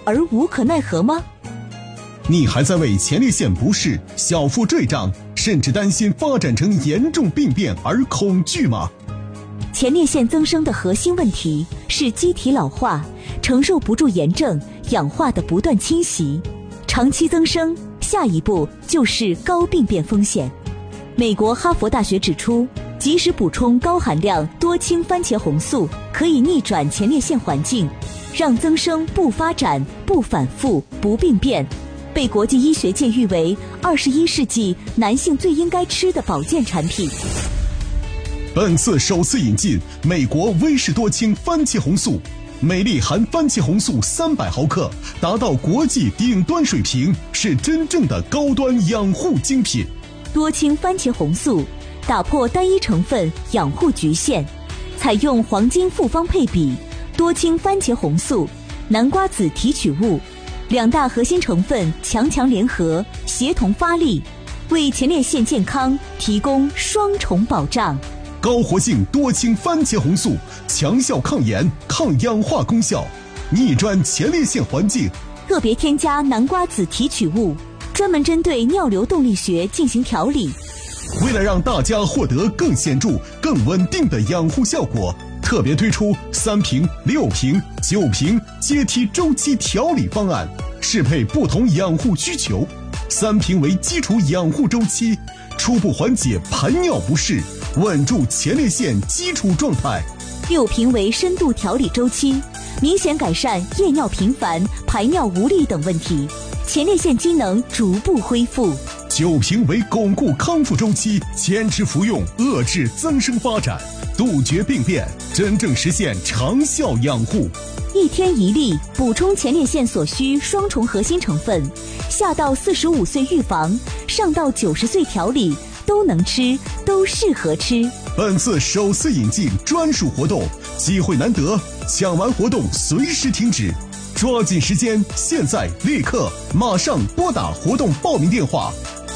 而无可奈何吗？ 你还在为前列腺不适、小腹坠胀，甚至担心发展成严重病变而恐惧吗？ 前列腺增生的核心问题是机体老化，承受不住炎症、氧化的不断侵袭，长期增生，下一步就是高病变风险。美国哈佛大学指出，及时补充高含量多氢番茄红素可以逆转前列腺环境，让增生不发展、不反复、不病变，被国际医学界誉为21世纪男性最应该吃的保健产品。 本次首次引进美国威士多氢番茄红素，每粒含番茄红素300毫克，达到国际顶端水平，是真正的高端养护精品。 多氢番茄红素打破单一成分养护局限，采用黄金复方配比，多氢番茄红素、南瓜籽提取物两大核心成分强联合，协同发力，为前列腺健康提供双重保障。 高活性多氢番茄红素，强效抗炎、抗氧化功效，逆转前列腺环境。 特别添加南瓜籽提取物，专门针对尿流动力学进行调理。 为了让大家获得更显著、更稳定的养护效果，特别推出3瓶、6瓶、9瓶阶梯周期调理方案，适配不同养护需求。3瓶为基础养护周期，初步缓解排尿不适，稳住前列腺基础状态。 6瓶为深度调理周期，明显改善夜尿频繁、排尿无力等问题，前列腺机能逐步恢复。 9瓶为巩固康复周期，坚持服用，遏制增生发展，杜绝病变，真正实现长效养护。 1天1粒，补充前列腺所需双重核心成分，下到45岁预防，上到90岁调理，都能吃，都适合吃。 本次首次引进专属活动，机会难得，抢完活动随时停止，抓紧时间，现在立刻马上拨打活动报名电话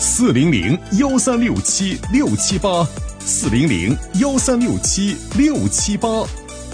400-1367-678，400-1367-678。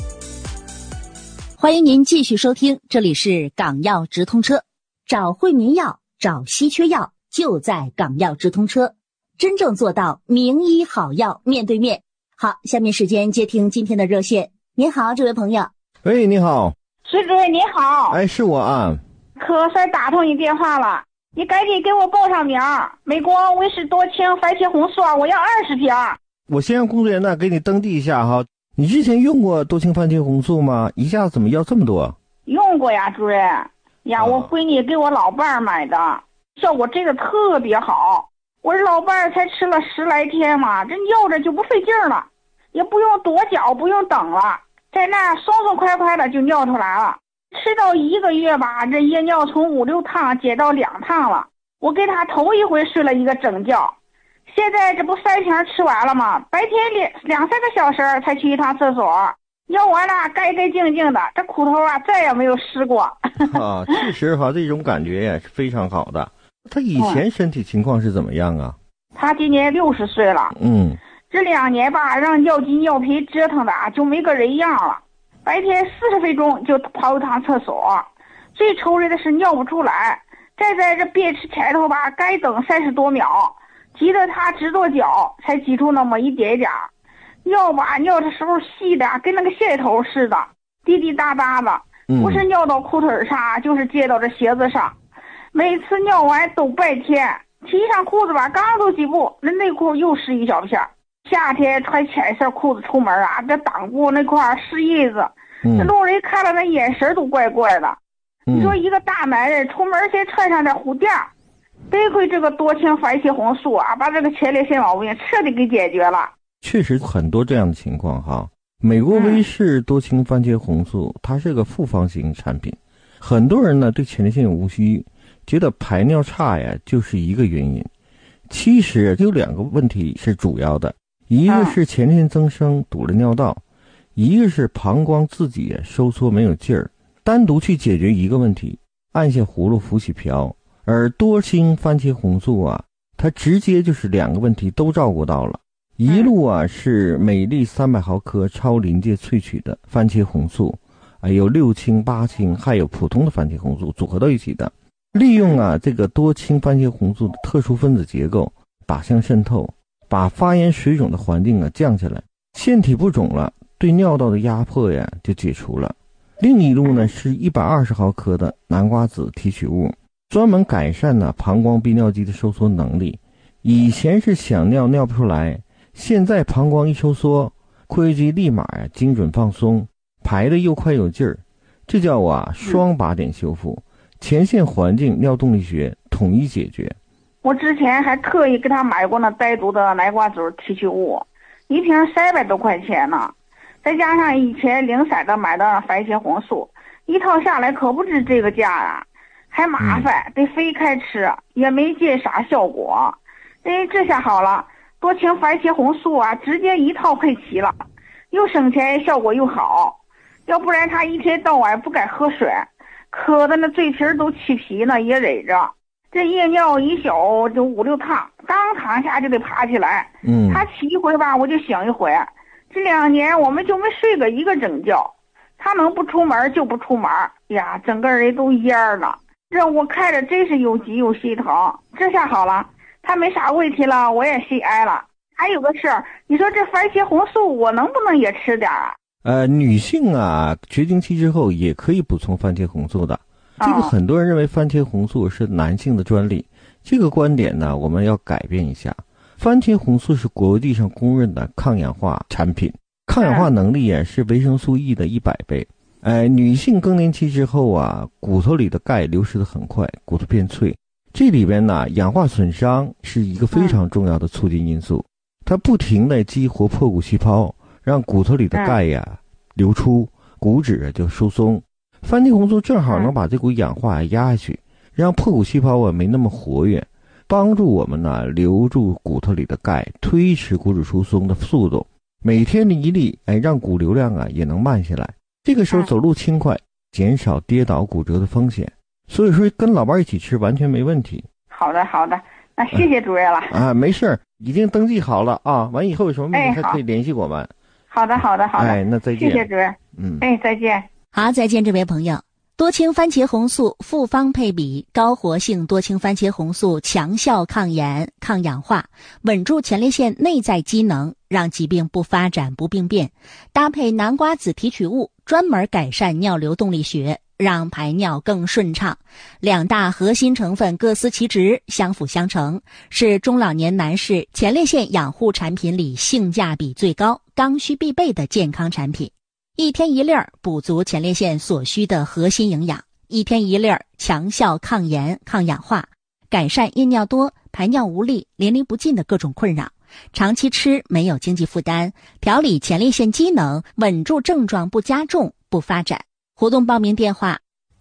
欢迎您继续收听，这里是港药直通车，找惠民药，找稀缺药，就在港药直通车，真正做到名医好药面对面。好，下面时间接听今天的热线。您好，这位朋友。 喂，你好。 徐主任你好。 哎，是我啊。 可算打通你电话了，你赶紧给我报上名，美国威士多氢番茄红素我要20瓶。 我先让工作人员给你登记一下哈。你之前用过多氢番茄红素吗？一下子怎么要这么多？ 用过呀，主任呀，我闺女给我老伴儿买的，效果真的特别好。我这老伴儿才吃了10来天嘛，这尿着就不费劲了，也不用跺脚，不用等了，在那爽爽快快的就尿出来了。吃到1个月吧，这夜尿从5、6趟减到2趟了。我给他头一回睡了一个整觉，现在这不3瓶吃完了吗？白天2、3个小时才去一趟厕所，尿完了干干净净的，这裤头再也没有湿过。 啊，确实哈，这种感觉也是非常好的。他以前身体情况是怎么样啊？ 他今年60岁了。这2年吧，让尿急尿频折腾的就没个人样了。白天40分钟就跑一趟厕所，最愁人的是尿不出来，站在这便池前头吧，该等30多秒，急得他直跺脚，才挤出那么一点点。尿吧，尿的时候细的跟那个线头似的，滴滴答答的，不是尿到裤腿上，就是接到这鞋子上。每次尿完都半天，提上裤子吧，刚走几步，那内裤又湿一小片。夏天穿浅色裤子出门这裆部那块湿印子，这路人看了那眼神都怪怪的。你说一个大男人出门先穿上点护垫，得亏这个多氢番茄红素把这个前列腺毛病彻底给解决了。 确实很多这样的情况哈。美国威士多氢番茄红素它是个复方型产品，很多人呢对前列腺有误区，觉得排尿差呀就是一个原因。其实有2个问题是主要的，一个是前列腺增生堵了尿道，一个是膀胱自己收缩没有劲儿。单独去解决一个问题，按下葫芦浮起瓢，而多氢番茄红素它直接就是2个问题都照顾到了。一路是每粒300毫克超临界萃取的番茄红素， 有6氢、8氢，还有普通的番茄红素组合到一起的。利用这个多氢番茄红素的特殊分子结构，靶向渗透，把发炎水肿的环境降下来，腺体不肿了，对尿道的压迫就解除了。另一路呢是120毫克的南瓜子提取物，专门改善膀胱泌尿肌的收缩能力。以前是想尿尿不出来，现在膀胱一收缩，括约肌立马精准放松，排的又快有劲儿，这叫双靶点修复，前线环境尿动力学统一解决。 我之前还特意给他买过那单独的南瓜籽提取物，一瓶300多块钱呢，再加上以前零散的买的番茄红素，一套下来可不止这个价啊，还麻烦，得分开吃，也没见啥效果。这下好了，多氢番茄红素直接一套配齐了，又省钱，效果又好。要不然他一天到晚不敢喝水，渴的那嘴皮都起皮呢，也忍着。这夜尿一宿就5、6趟，刚躺下就得爬起来。他起一回吧，我就醒一回。这2年我们就没睡个一个整觉，他能不出门就不出门呀，整个人都蔫了。这我看着真是又急又心疼。这下好了，他没啥问题了，我也心安了。还有个事儿，你说这番茄红素我能不能也吃点女性绝经期之后也可以补充番茄红素的。这个很多人认为番茄红素是男性的专利，这个观点呢我们要改变一下。番茄红素是国际上公认的抗氧化产品，抗氧化能力是维生素 E 的100倍。女性更年期之后骨头里的钙流失的很快，骨头变脆，这里边氧化损伤是一个非常重要的促进因素，它不停地激活破骨细胞，让骨头里的钙流出，骨质就疏松。番茄红素正好能把这股氧化压下去，让破骨细胞没那么活跃，帮助我们留住骨头里的钙，推迟骨质疏松的速度。每天的一粒，让骨流量也能慢下来。这个时候走路轻快，减少跌倒骨折的风险。所以说跟老伴一起吃完全没问题。 好的，那谢谢主任了。 没事，已经登记好了完以后有什么问题还可以联系我们。 好的。 那再见。 谢谢主任。再见。 好，再见，这位朋友。多氢番茄红素复方配比，高活性多氢番茄红素强效抗炎、抗氧化，稳住前列腺内在机能，让疾病不发展不病变。搭配南瓜子提取物，专门改善尿流动力学，让排尿更顺畅。2大核心成分各司其职，相辅相成，是中老年男士前列腺养护产品里性价比最高、刚需必备的健康产品。一天一粒儿，补足前列腺所需的核心营养；一天一粒儿，强效抗炎、抗氧化，改善夜尿多、排尿无力、淋漓不尽的各种困扰。长期吃没有经济负担，调理前列腺机能，稳住症状不加重、不发展。活动报名电话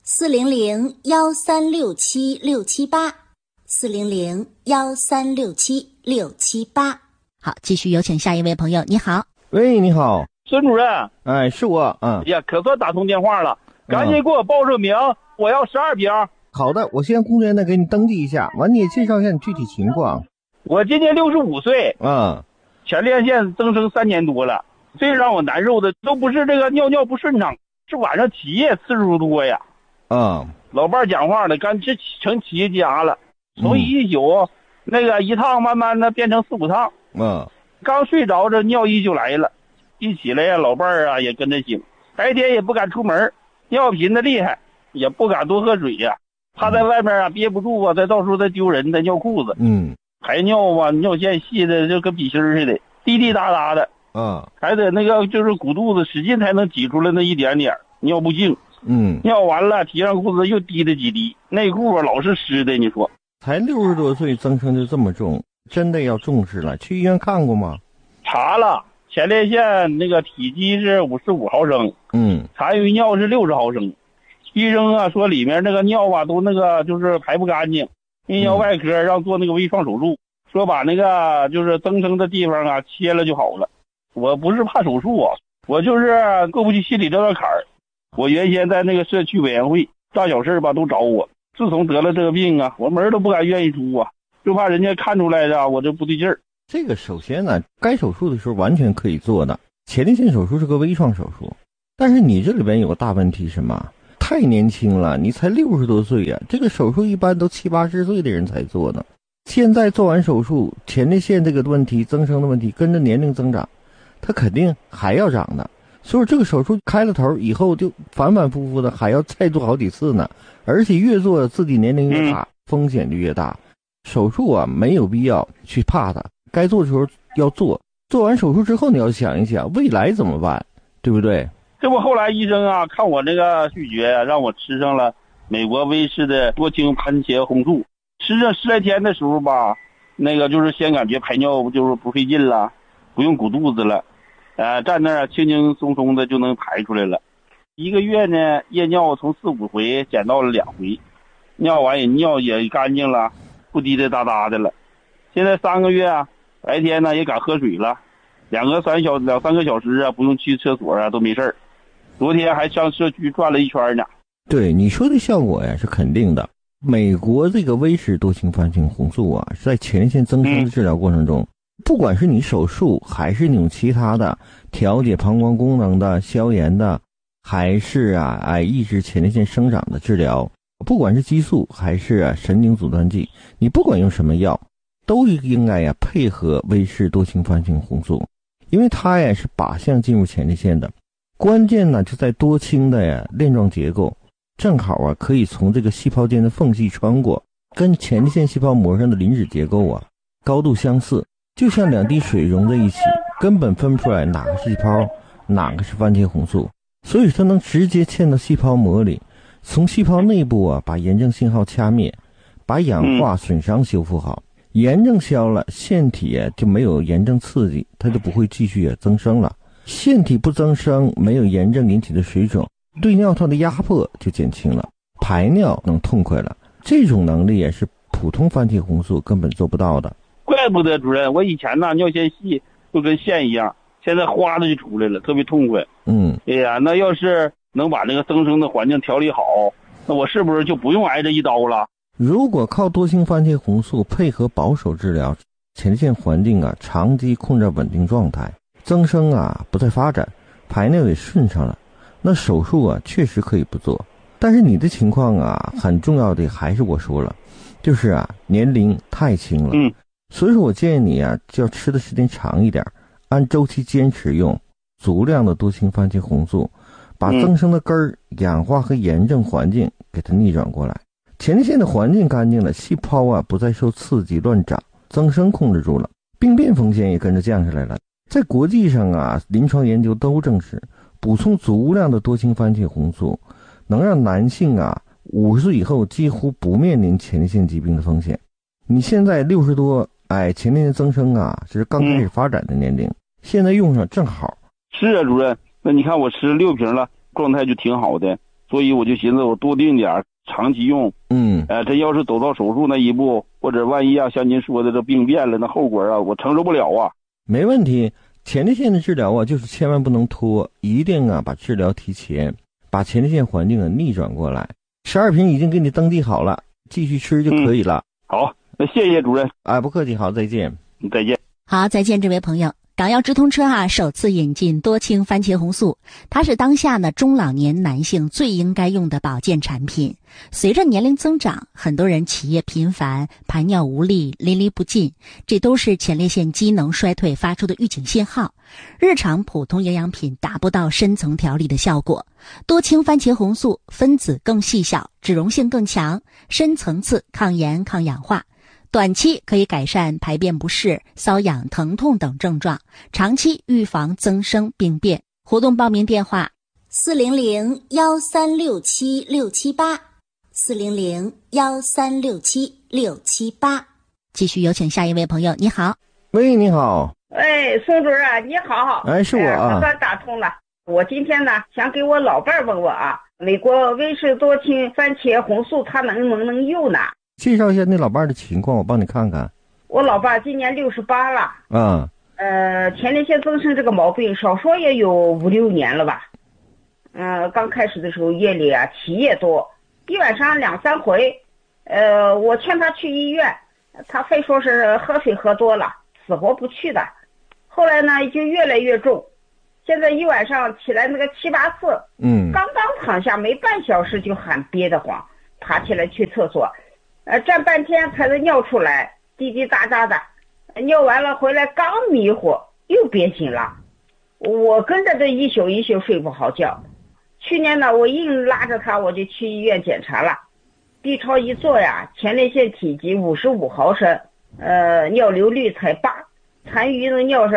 ：400-1367-678，400-1367-678。好，继续有请下一位朋友。你好。 喂，你好。 孙主任， 是我。 可算打通电话了，赶紧给我报上名，我要12瓶。 好的，我先工作人员给你登记一下，完你也介绍一下你具体情况。 我今年65岁，前列腺增生3年多了，最让我难受的都不是这个尿不顺畅，是晚上起夜次数多呀。老伴讲话了，干这成企业家了，从一宿那个一趟慢慢的变成4、5趟。刚睡着这尿意就来了。一起来呀，老伴儿也跟着醒，白天也不敢出门，尿频的厉害，也不敢多喝水呀，怕在外面憋不住再到时候再丢人再尿裤子。排尿尿线细的就跟笔芯似的，滴滴答答的。还得那个就是鼓肚子使劲才能挤出来那一点点，尿不尽。尿完了提上裤子又滴了几滴，内裤老是湿的。你说才60多岁增生就这么重，真的要重视了。去医院看过吗？ 查了，前列腺那个体积是55毫升，残余尿是60毫升。医生说里面那个尿都那个就是排不干净，泌尿外科让做那个微创手术，说把那个就是增生的地方切了就好了。我不是怕手术我就是过不去心里这道坎儿。我原先在那个社区委员会，大小事都找我，自从得了这个病我门都不敢愿意出就怕人家看出来的我这不对劲儿。 这个首先该手术的时候完全可以做的。前列腺手术是个微创手术， 但是你这里边有个大问题什么？太年轻了，你才60多岁呀，这个手术一般都70、80岁的人才做呢。现在做完手术，前列腺这个问题增生的问题跟着年龄增长，它肯定还要长的。所以这个手术开了头以后，就反反复复的还要再做好几次呢，而且越做自己年龄越大，风险就越大。手术啊，没有必要去怕它，该做的时候要做。做完手术之后，你要想一想未来怎么办，对不对？ 这不后来医生啊看我那个拒绝，让我吃上了美国威士的多氢番茄红素。吃上10来天的时候吧，那个就是先感觉排尿就是不费劲了，不用鼓肚子了，站那儿轻轻松松的就能排出来了。1个月呢，夜尿从4、5回减到了2回，尿完尿也干净了，不滴滴答答的了。现在3个月啊，白天呢也敢喝水了，2、3个小时啊，不用去厕所啊都没事儿。昨天还上社区转了一圈呢。 对你说的效果呀是肯定的。美国这个威氏多氢番茄红素啊，是在前列腺增生的治疗过程中，不管是你手术还是那种其他的调节膀胱功能的、消炎的，还是抑制前列腺生长的治疗，不管是激素还是神经阻断剂，你不管用什么药，都应该配合威氏多氢番茄红素，因为它是靶向进入前列腺的。关键呢就在多氢的链状结构，正好可以从这个细胞间的缝隙穿过，跟前列腺细胞膜上的磷脂结构高度相似，就像2滴水融在一起，根本分不出来哪个是细胞，哪个是番茄红素。所以它能直接嵌到细胞膜里，从细胞内部把炎症信号掐灭，把氧化损伤修复好。炎症消了，腺体就没有炎症刺激，它就不会继续增生了。腺体不增生，没有炎症引起的水肿，对尿道的压迫就减轻了，排尿能痛快了。这种能力也是普通番茄红素根本做不到的。 怪不得主任，我以前尿线细就跟线一样，现在哗的就出来了，特别痛快。哎呀，那要是能把那个增生的环境调理好，那我是不是就不用挨这一刀了？ 如果靠多氢番茄红素配合保守治疗，前列腺环境长期控制稳定状态，增生不再发展，排尿也顺畅了，那手术确实可以不做。但是你的情况很重要的还是我说了，就是年龄太轻了。所以说我建议你就要吃的时间长一点，按周期坚持用足量的多氢番茄红素，把增生的根儿、氧化和炎症环境给它逆转过来。前列腺的环境干净了，细胞不再受刺激乱长，增生控制住了，病变风险也跟着降下来了。在国际上临床研究都证实，补充足量的多氢番茄红素能让男性50岁以后几乎不面临前列腺疾病的风险。你现在60多，前列腺增生是刚开始发展的年龄，现在用上正好。 是啊，主任，那你看我吃6瓶了，状态就挺好的，所以我就寻思我多定点，长期用。真要是走到手术那一步，或者万一像您说的这病变了，那后果我承受不了啊。 没问题，前列腺的治疗就是千万不能拖，一定把治疗提前，把前列腺环境逆转过来。12瓶已经给你登记好了，继续吃就可以了。 好，那谢谢主任。 不客气，好，再见。 再见。 好，再见，这位朋友。港药直通车首次引进多氢番茄红素，它是当下中老年男性最应该用的保健产品。随着年龄增长，很多人起夜频繁，排尿无力，淋漓不尽，这都是前列腺机能衰退发出的预警信号。日常普通营养品达不到深层调理的效果。多氢番茄红素分子更细小，脂溶性更强，深层次抗炎抗氧化。短期可以改善排便不适、瘙痒、疼痛等症状，长期预防增生病变。活动报名电话：400-1367-678，400-1367-678。继续有请下一位朋友，你好。 喂，你好。 宋主任你好。 是我我算打通了。我今天呢想给我老伴儿问问美国威氏多氢番茄红素他能不能用呢？ 介绍一下那老伴儿的情况，我帮你看看。 我老伴儿今年68了。前列腺增生这个毛病少说也有5、6年了吧。刚开始的时候夜里起夜多，一晚上2、3回。我劝他去医院，他非说是喝水喝多了，死活不去的。后来呢就越来越重， 现在一晚上起来那个7、8次，刚刚躺下没半小时就喊憋得慌，爬起来去厕所，站半天才能尿出来，滴滴答答的，尿完了回来刚迷糊又憋醒了，我跟着这一宿睡不好觉。去年呢，我硬拉着他我就去医院检查了，B 超一做呀，前列腺体积55毫升，尿流率才8，残余的尿是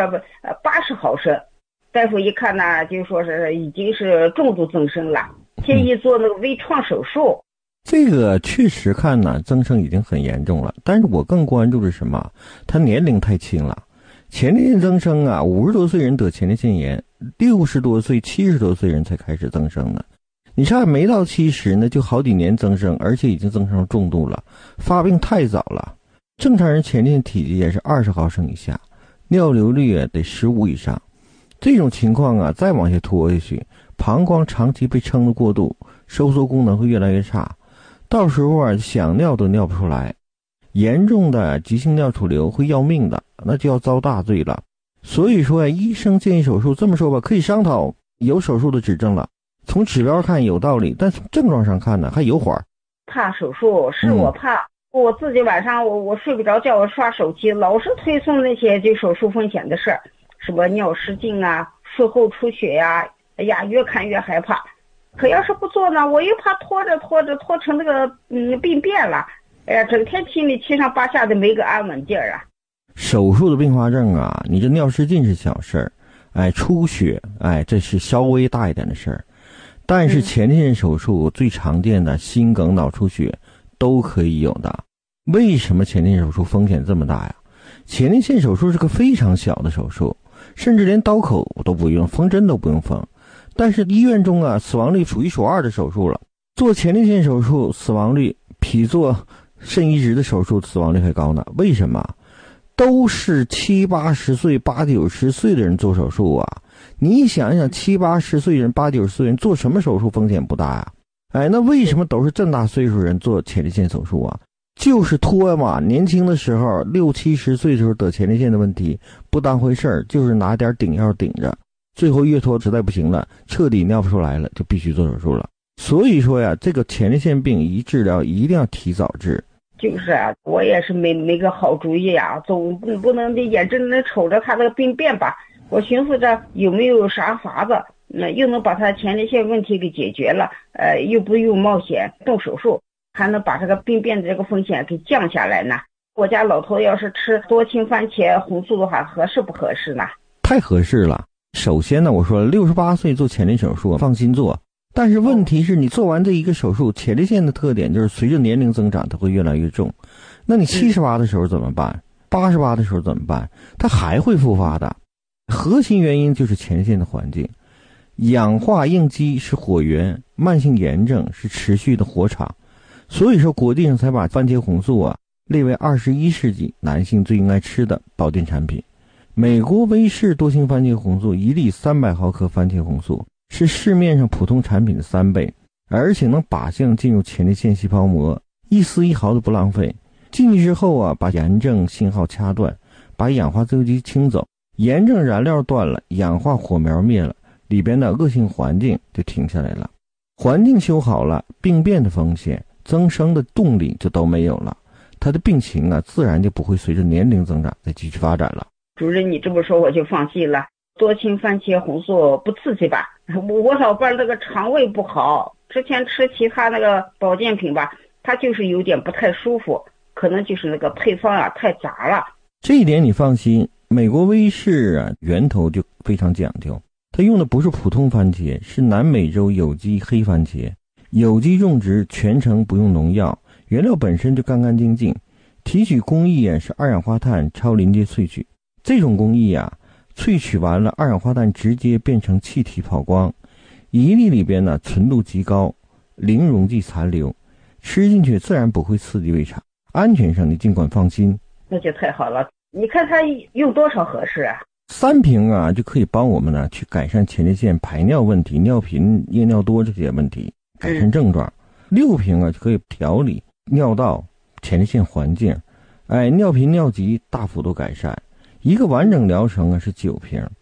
80毫升。大夫一看呢，就说是已经是重度增生了，建议做那个微创手术。 这个确实看呢，增生已经很严重了。但是我更关注的是什么？他年龄太轻了。前列腺增生啊，50多岁人得前列腺炎，60多岁、70多岁人才开始增生呢。你看没到70呢，就好几年增生，而且已经增生重度了，发病太早了。正常人前列腺体积也是20毫升以下，尿流率得15以上。这种情况啊，再往下拖下去，膀胱长期被撑得过度，收缩功能会越来越差，到时候啊，想尿都尿不出来，严重的急性尿储留会要命的，那就要遭大罪了。所以说医生建议手术，这么说吧，可以商讨有手术的指征了。从指标看有道理，但从症状上看呢，还有缓。 怕手术是我怕，我自己晚上我睡不着觉，我刷手机老是推送那些就手术风险的事儿。什么尿失禁啊，术后出血呀，哎呀，越看越害怕。可要是不做呢，我又怕拖成那个病变了。哎呀，整天心里七上八下的，没个安稳劲儿啊。 手术的并发症啊，你这尿失禁是小事儿，哎，出血，哎，这是稍微大一点的事儿。但是前列腺手术最常见的心梗、脑出血都可以有的。为什么前列腺手术风险这么大呀？前列腺手术是个非常小的手术。甚至连刀口都不用，缝针都不用缝，但是医院中啊，死亡率数1数2的手术了。做前列腺手术死亡率比做肾移植的手术死亡率还高呢。为什么？都是70、80岁、80、90岁的人做手术啊。你想想，70、80岁人、80、90岁人做什么手术风险不大呀？哎，那为什么都是这么大岁数人做前列腺手术啊？就是拖嘛，年轻的时候60、70岁的时候得前列腺的问题不当回事儿，就是拿点顶药顶着，最后越拖实在不行了，彻底尿不出来了，就必须做手术了。所以说呀，这个前列腺病一治疗一定要提早治。 就是啊，我也是没个好主意啊，总不能眼睁睁瞅着他这个病变吧。我寻思着有没有啥法子，又能把他前列腺问题给解决了，又不用冒险动手术，还能把这个病变的这个风险给降下来呢。我家老头要是吃多青番茄红素的话，合适不合适呢？ 太合适了。首先呢，我说68岁做前列腺手术放心做，但是问题是你做完这一个手术，前列腺的特点就是随着年龄增长它会越来越重。那你78的时候怎么办？88的时候怎么办？它还会复发的。核心原因就是前列腺的环境，氧化应激是火源，慢性炎症是持续的火场。所以说国际上才把番茄红素啊列为21世纪男性最应该吃的保健产品。美国威士多氢番茄红素1粒300毫克番茄红素是市面上普通产品的3倍，而且能靶向进入前列腺细胞膜，一丝一毫都不浪费。进去之后啊，把炎症信号掐断，把氧化自由基清走，炎症燃料断了，氧化火苗灭了，里边的恶性环境就停下来了。环境修好了，病变的风险、增生的动力就都没有了，他的病情啊，自然就不会随着年龄增长再继续发展了。 主任，你这么说我就放心了。多氢番茄红素不刺激吧？我老伴那个肠胃不好，之前吃其他那个保健品吧，他就是有点不太舒服，可能就是那个配方啊太杂了。 这一点你放心，美国威士啊源头就非常讲究，它用的不是普通番茄，是南美洲有机黑番茄，有机种植，全程不用农药，原料本身就干干净净。提取工艺啊是二氧化碳超临界萃取，这种工艺啊，萃取完了二氧化碳直接变成气体跑光，一粒里边呢纯度极高，零溶剂残留，吃进去自然不会刺激胃肠，安全上你尽管放心。 那就太好了。你看他用多少合适啊 ？3瓶啊就可以帮我们呢去改善前列腺排尿问题、尿频、夜尿多这些问题，改善症状。6瓶啊就可以调理尿道、前列腺环境，尿频尿急大幅度改善。一个完整疗程啊是9瓶。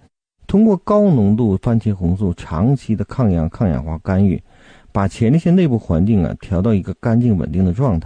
通过高浓度番茄红素长期的抗氧化干预，把前列腺内部环境调到一个干净稳定的状态。